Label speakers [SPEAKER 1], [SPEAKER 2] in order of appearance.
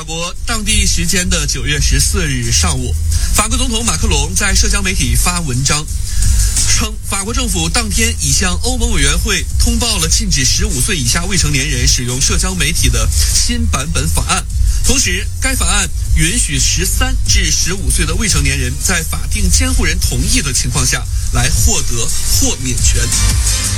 [SPEAKER 1] 国当地时间的9月14日上午，法国总统马克龙在社交媒体发文章，称法国政府当天已向欧盟委员会通报了禁止15岁以下未成年人使用社交媒体的新版本法案。同时，该法案允许13至15岁的未成年人在法定监护人同意的情况下来获得豁免权。